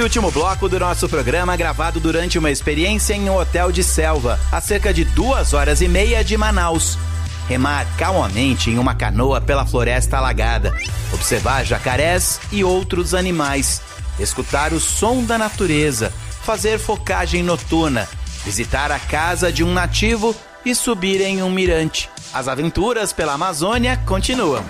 e último bloco do nosso programa, gravado durante uma experiência em um hotel de selva, a cerca de 2h30 de Manaus. Remar calmamente em uma canoa pela floresta alagada, observar jacarés e outros animais, escutar o som da natureza, fazer focagem noturna, visitar a casa de um nativo e subir em um mirante. As aventuras pela Amazônia continuam.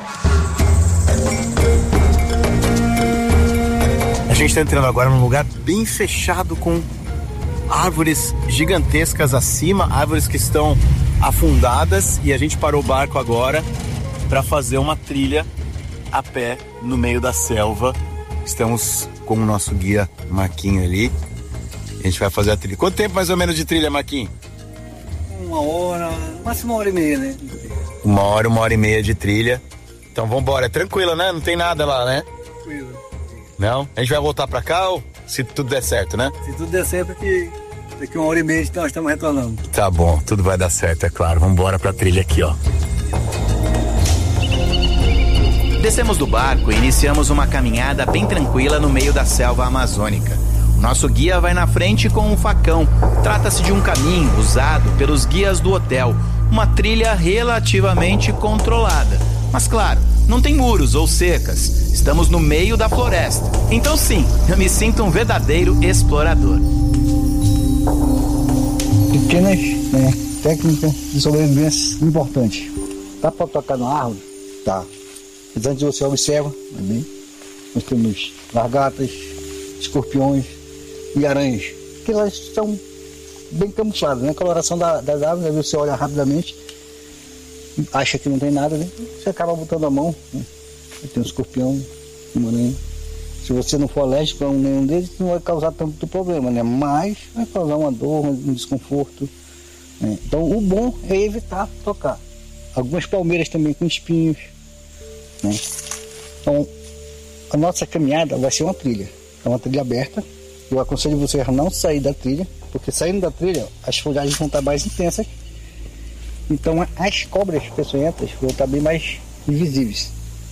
A gente está entrando agora num lugar bem fechado, com árvores gigantescas acima, árvores que estão afundadas, e a gente parou o barco agora para fazer uma trilha a pé no meio da selva. Estamos com o nosso guia Marquinho ali. A gente vai fazer a trilha. Quanto tempo mais ou menos de trilha, Marquinho? 1 hora, máximo 1h30, né? 1h30 de trilha. Então vamos embora. É tranquilo, né? Não tem nada lá, né? Tranquilo. Não? A gente vai voltar pra cá ou se tudo der certo, né? Se tudo der certo, daqui 1h30 nós estamos retornando. Tá bom, tudo vai dar certo, é claro. Vamos embora pra trilha aqui, ó. Descemos do barco e iniciamos uma caminhada bem tranquila no meio da selva amazônica. O nosso guia vai na frente com um facão. Trata-se de um caminho usado pelos guias do hotel. Uma trilha relativamente controlada. Mas claro, não tem muros ou cercas. Estamos no meio da floresta. Então sim, eu me sinto um verdadeiro explorador. Pequenas técnicas de sobrevivência importantes. Dá para tocar na árvore? Tá. Mas antes você observa, nós temos lagartas, escorpiões e aranhas, que elas são bem camufladas, né? A coloração das árvores, aí você olha rapidamente, acha que não tem nada, né? Você acaba botando a mão, né? Tem um escorpião, uma aranha. Se você não for alérgico a nenhum deles, não vai causar tanto problema, né? Mas vai causar uma dor, um desconforto, né? Então o bom é evitar tocar. Algumas palmeiras também com espinhos, né? Então a nossa caminhada vai ser uma trilha. É uma trilha aberta. Eu aconselho você a não sair da trilha, porque saindo da trilha as folhagens vão estar mais intensas. Então as cobras peçonhentas vão estar bem mais invisíveis.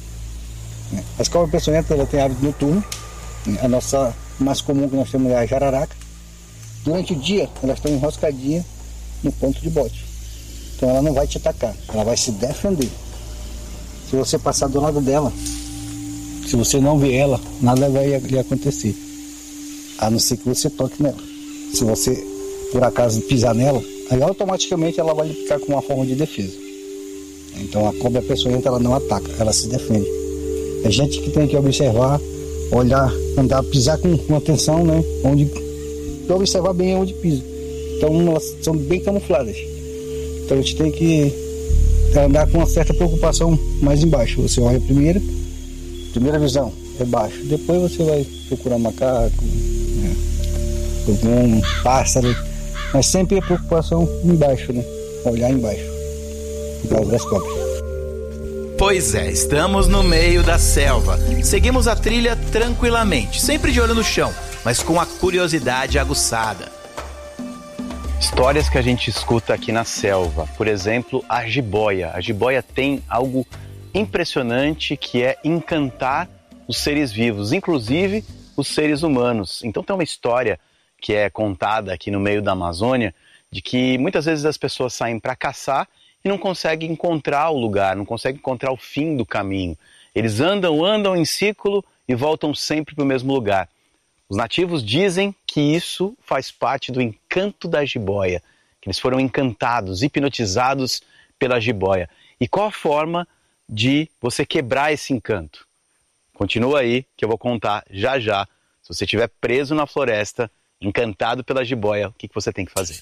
As cobras peçonhentas, ela tem hábito noturno. A nossa mais comum que nós temos é a jararaca. Durante o dia elas estão enroscadinhas no ponto de bote. Então ela não vai te atacar, ela vai se defender. Se você passar do lado dela, se você não ver ela, nada vai lhe acontecer, a não ser que você toque nela. Se você, por acaso, pisar nela, aí automaticamente ela vai lhe picar com uma forma de defesa. Então a cobra peçonhenta, ela não ataca, ela se defende. É gente que tem que observar, olhar, andar, pisar com atenção, né? Para observar bem onde pisa. Então elas são bem camufladas. Então a gente tem que andar com uma certa preocupação mais embaixo. Você olha primeira visão é baixo, depois você vai procurar macaco, né? Algum pássaro, mas sempre a preocupação embaixo, né? Olhar embaixo, por causa das cobras. Pois é, estamos no meio da selva. Seguimos a trilha tranquilamente, sempre de olho no chão, mas com a curiosidade aguçada. Histórias que a gente escuta aqui na selva, por exemplo, a jiboia. A jiboia tem algo impressionante, que é encantar os seres vivos, inclusive os seres humanos. Então tem uma história que é contada aqui no meio da Amazônia, de que muitas vezes as pessoas saem para caçar e não conseguem encontrar o lugar, não conseguem encontrar o fim do caminho. Eles andam em círculo e voltam sempre para o mesmo lugar. Os nativos dizem que isso faz parte do encanto da jiboia, que eles foram encantados, hipnotizados pela jiboia. E qual a forma de você quebrar esse encanto? Continua aí que eu vou contar já já. Se você estiver preso na floresta, encantado pela jiboia, o que você tem que fazer?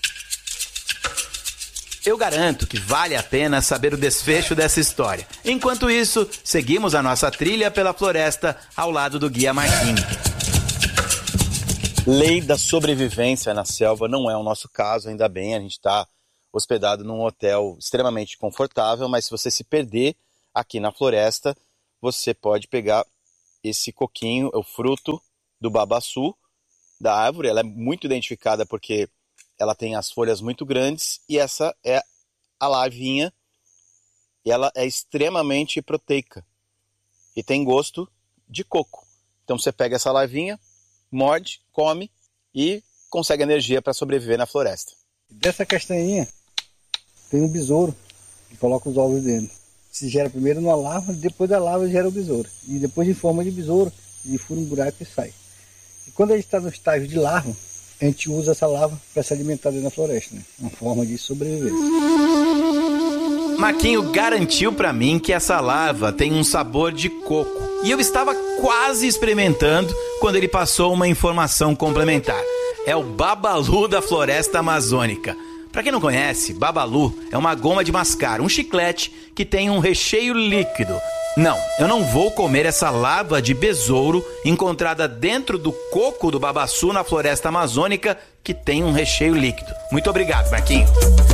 Eu garanto que vale a pena saber o desfecho dessa história. Enquanto isso, seguimos a nossa trilha pela floresta ao lado do guia Marquinho. Lei da sobrevivência na selva não é o nosso caso, ainda bem. A gente está hospedado num hotel extremamente confortável, mas se você se perder aqui na floresta, você pode pegar esse coquinho, é o fruto do babaçu, da árvore. Ela é muito identificada porque ela tem as folhas muito grandes, e essa é a lavinha, e ela é extremamente proteica e tem gosto de coco. Então você pega essa lavinha, morde, come e consegue energia para sobreviver na floresta. Dessa castanhinha tem um besouro que coloca os ovos dentro. Se gera primeiro numa larva, depois da larva gera o besouro. E depois em forma de besouro, ele fura um buraco e sai. E quando ele está no estágio de larva, a gente usa essa larva para se alimentar dentro da floresta, né? Uma forma de sobreviver. Marquinho garantiu para mim que essa larva tem um sabor de coco. E eu estava quase experimentando quando ele passou uma informação complementar. É o babalu da floresta amazônica. Para quem não conhece, babalu é uma goma de mascar, um chiclete que tem um recheio líquido. Não, eu não vou comer essa larva de besouro encontrada dentro do coco do babaçu na floresta amazônica que tem um recheio líquido. Muito obrigado, Marquinho.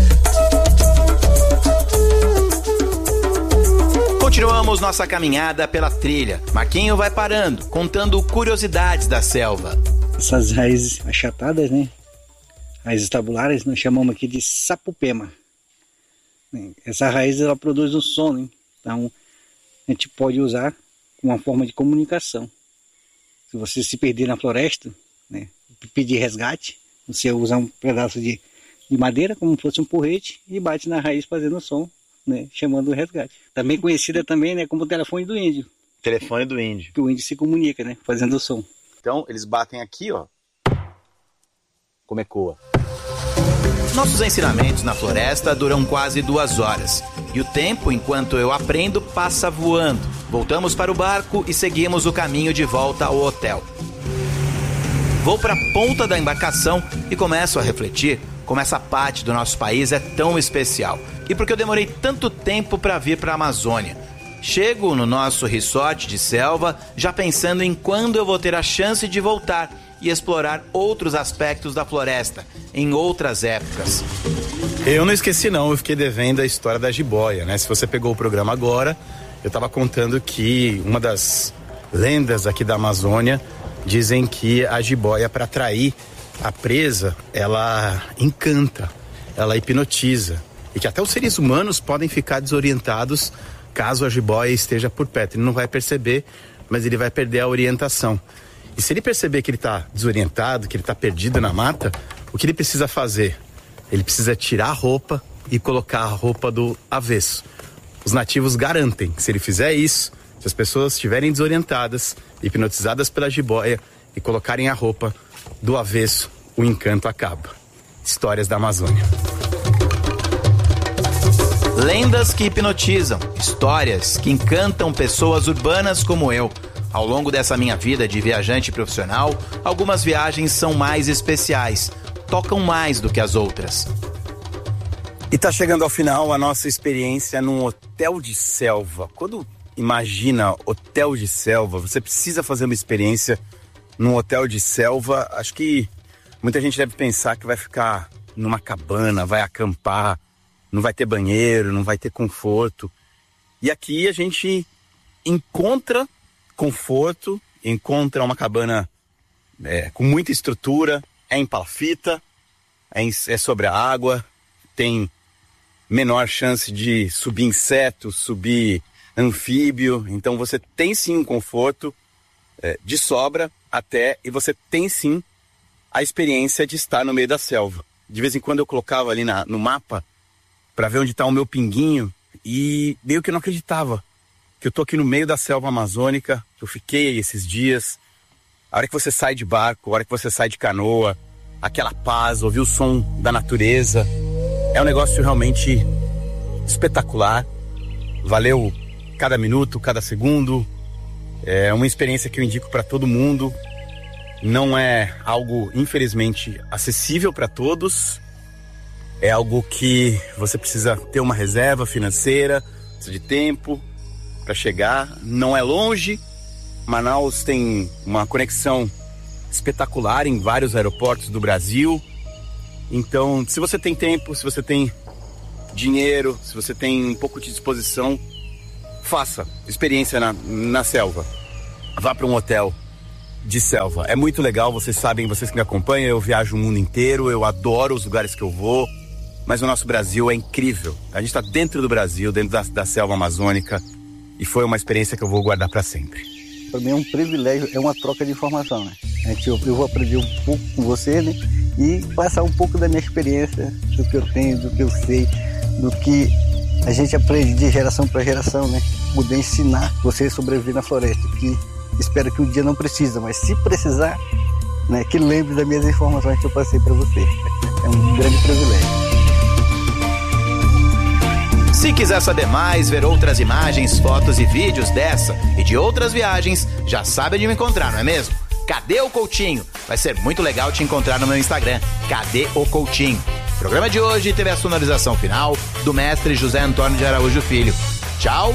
Continuamos nossa caminhada pela trilha. Marquinho vai parando, contando curiosidades da selva. Essas raízes achatadas, né? Raízes tabulares, nós chamamos aqui de sapupema. Essa raiz ela produz um som, né? Então a gente pode usar como uma forma de comunicação. Se você se perder na floresta, né, pedir resgate, você usa um pedaço de madeira como se fosse um porrete e bate na raiz fazendo som, né, chamando o resgate. Também conhecida também, né, como o telefone do índio. Telefone do índio. Que o índio se comunica, né, fazendo o som. Então eles batem aqui, ó, como ecoa. Nossos ensinamentos na floresta duram quase 2 horas. E o tempo, enquanto eu aprendo, passa voando. Voltamos para o barco e seguimos o caminho de volta ao hotel. Vou para a ponta da embarcação e começo a refletir como essa parte do nosso país é tão especial. E por que eu demorei tanto tempo para vir para a Amazônia. Chego no nosso resort de selva já pensando em quando eu vou ter a chance de voltar e explorar outros aspectos da floresta, em outras épocas. Eu não esqueci não, eu fiquei devendo a história da jiboia, né? Se você pegou o programa agora, eu estava contando que uma das lendas aqui da Amazônia dizem que a jiboia, para atrair a presa, ela encanta, ela hipnotiza. E que até os seres humanos podem ficar desorientados caso a jiboia esteja por perto. Ele não vai perceber, mas ele vai perder a orientação. E se ele perceber que ele está desorientado, que ele está perdido na mata, o que ele precisa fazer? Ele precisa tirar a roupa e colocar a roupa do avesso. Os nativos garantem que se ele fizer isso, se as pessoas estiverem desorientadas, hipnotizadas pela jiboia e colocarem a roupa do avesso, o encanto acaba. Histórias da Amazônia. Lendas que hipnotizam, histórias que encantam pessoas urbanas como eu. Ao longo dessa minha vida de viajante profissional, algumas viagens são mais especiais, tocam mais do que as outras. E tá chegando ao final a nossa experiência num hotel de selva. Quando imagina hotel de selva, você precisa fazer uma experiência num hotel de selva. Acho que muita gente deve pensar que vai ficar numa cabana, vai acampar, não vai ter banheiro, não vai ter conforto. E aqui a gente encontra conforto, encontra uma cabana com muita estrutura, é em palafita, é sobre a água, tem menor chance de subir inseto, subir anfíbio, então você tem sim um conforto de sobra até, e você tem sim a experiência de estar no meio da selva. De vez em quando eu colocava ali no mapa para ver onde está o meu pinguinho e meio que eu não acreditava que eu tô aqui no meio da selva amazônica, que eu fiquei esses dias. A hora que você sai de barco, a hora que você sai de canoa, aquela paz, ouvir o som da natureza, é um negócio realmente espetacular. Valeu cada minuto, cada segundo. É uma experiência que eu indico para todo mundo. Não é algo, infelizmente, acessível para todos. É algo que você precisa ter uma reserva financeira, precisa de tempo para chegar. Não é longe. Manaus tem uma conexão espetacular em vários aeroportos do Brasil. Então, se você tem tempo, se você tem dinheiro, se você tem um pouco de disposição, faça experiência na selva. Vá para um hotel de selva. É muito legal, vocês sabem, vocês que me acompanham, eu viajo o mundo inteiro, eu adoro os lugares que eu vou, mas o nosso Brasil é incrível. A gente está dentro do Brasil, dentro da selva amazônica, e foi uma experiência que eu vou guardar para sempre. Para mim é um privilégio, é uma troca de informação, né? A Eu vou aprender um pouco com você, né? E passar um pouco da minha experiência, do que eu tenho, do que eu sei, do que a gente aprende de geração para geração, né? Poder ensinar você a sobreviver na floresta, que espero que um dia não precisa, mas se precisar, né, que lembre das minhas informações que eu passei para você. É um grande privilégio. Se quiser saber mais, ver outras imagens, fotos e vídeos dessa e de outras viagens, já sabe onde me encontrar, não é mesmo? Cadê o Coutinho? Vai ser muito legal te encontrar no meu Instagram, Cadê o Coutinho? O programa de hoje teve a sonorização final do mestre José Antônio de Araújo Filho. Tchau!